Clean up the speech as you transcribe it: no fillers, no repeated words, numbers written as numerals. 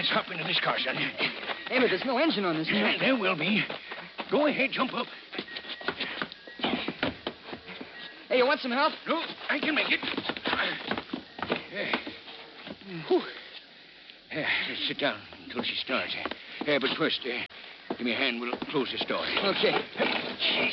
let's hop into this car, son. Hey, but there's no engine on this car. Yeah, there will be. Go ahead, jump up. Hey, you want some help? No, I can make it. Whew. Let's sit down until she starts. But first, give me a hand. We'll close this door. Okay. Jeez.